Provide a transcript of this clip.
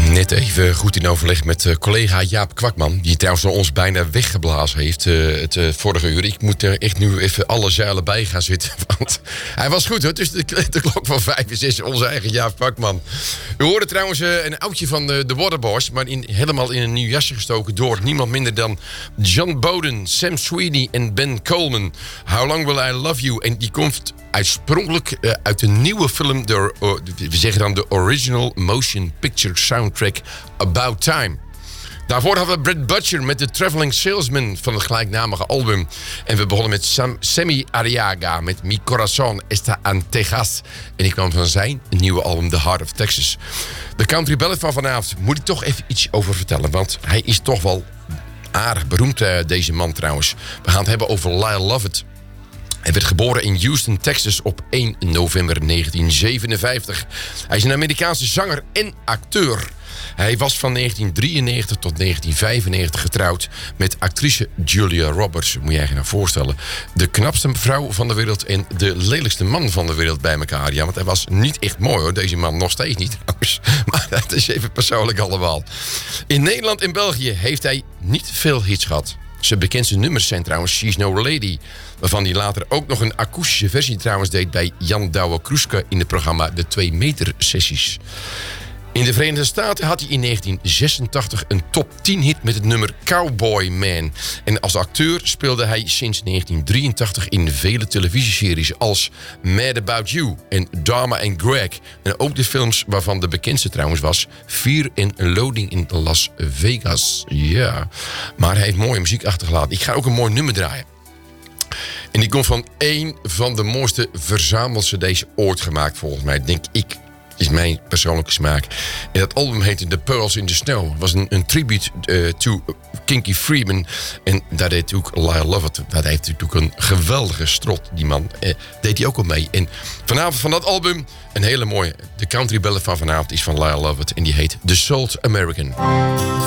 Net even goed in overleg met collega Jaap Kwakman. Die trouwens ons bijna weggeblazen heeft het vorige uur. Ik moet er echt nu even alle zeilen bij gaan zitten. Want hij was goed hoor. Dus de klok van 5 is onze eigen Jaap Kwakman. We hoorden trouwens een oudje van de Waterboys. Maar helemaal in een nieuw jasje gestoken door niemand minder dan John Bowden, Sam Sweeney en Ben Coleman. How Long Will I Love You? En die komt oorspronkelijk uit de nieuwe film, we zeggen dan de Original Motion Picture Soundtrack About Time. Daarvoor hadden we Brett Butcher met The Traveling Salesman van het gelijknamige album. En we begonnen met Sammy Arriaga met Mi Corazón Está en Texas. En die kwam van zijn nieuwe album The Heart of Texas. De country ballad van vanavond moet ik toch even iets over vertellen. Want hij is toch wel aardig beroemd, deze man trouwens. We gaan het hebben over Lyle Lovett. Hij werd geboren in Houston, Texas op 1 november 1957. Hij is een Amerikaanse zanger en acteur. Hij was van 1993 tot 1995 getrouwd met actrice Julia Roberts. Moet je je nou voorstellen. De knapste vrouw van de wereld en de lelijkste man van de wereld bij elkaar. Ja, want hij was niet echt mooi hoor. Deze man nog steeds niet trouwens. Maar dat is even persoonlijk allemaal. In Nederland en België heeft hij niet veel hits gehad. Zijn bekendste nummers zijn trouwens She's No Lady, waarvan hij later ook nog een akoestische versie trouwens deed bij Jan Douwe-Kroeske in het programma De 2 Meter Sessies. In de Verenigde Staten had hij in 1986 een top 10 hit met het nummer Cowboy Man. En als acteur speelde hij sinds 1983 in vele televisieseries als Mad About You en Dharma and Greg. En ook de films waarvan de bekendste trouwens was Fear and Loading in Las Vegas. Ja, maar hij heeft mooie muziek achtergelaten. Ik ga ook een mooi nummer draaien. En die komt van één van de mooiste verzamel-cd's ooit gemaakt volgens mij, denk ik. Is mijn persoonlijke smaak. En dat album heette The Pearls in the Snow. Het was een tribute to Kinky Freeman. En daar deed ook Lyle Lovett. Daar heeft natuurlijk een geweldige strot, die man. Deed hij ook al mee. En vanavond van dat album, een hele mooie. De country ballad van vanavond is van Lyle Lovett. En die heet The Salt American.